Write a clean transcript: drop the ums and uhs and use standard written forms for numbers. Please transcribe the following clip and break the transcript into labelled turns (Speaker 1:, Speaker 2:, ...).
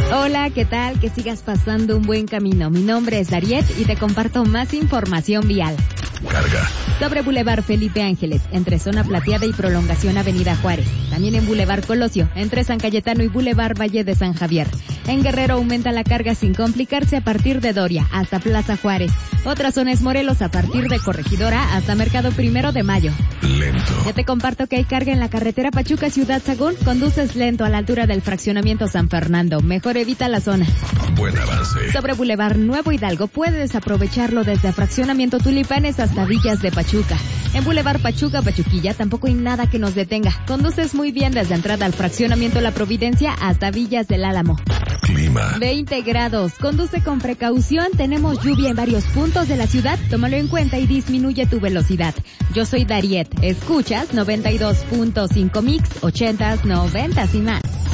Speaker 1: Hola, ¿qué tal? Que sigas pasando un buen camino. Mi nombre es Dariet y te comparto más información vial.
Speaker 2: Carga.
Speaker 1: Sobre Boulevard Felipe Ángeles, entre Zona Plateada y Prolongación Avenida Juárez. También en Boulevard Colosio, entre San Cayetano y Boulevard Valle de San Javier. En Guerrero aumenta la carga sin complicarse a partir de Doria hasta Plaza Juárez. Otra zona es Morelos a partir de Corregidora hasta Mercado 1 de Mayo.
Speaker 2: Lento.
Speaker 1: Ya te comparto que hay carga en la carretera Pachuca Ciudad Sagún. Conduces lento a la altura del fraccionamiento San Fernando. Mejor evita la zona.
Speaker 2: Buen avance.
Speaker 1: Sobre Boulevard Nuevo Hidalgo puedes aprovecharlo desde fraccionamiento Tulipanes hasta Villas de Pachuca. En Boulevard Pachuca, Pachuquilla tampoco hay nada que nos detenga. Conduces muy bien desde entrada al fraccionamiento La Providencia hasta Villas del Álamo.
Speaker 2: Clima.
Speaker 1: 20 grados. Conduce con precaución. Tenemos lluvia en varios puntos de la ciudad. Tómalo en cuenta y disminuye tu velocidad. Yo soy Dariet. Escuchas 92.5 Mix, 80s, 90s y más.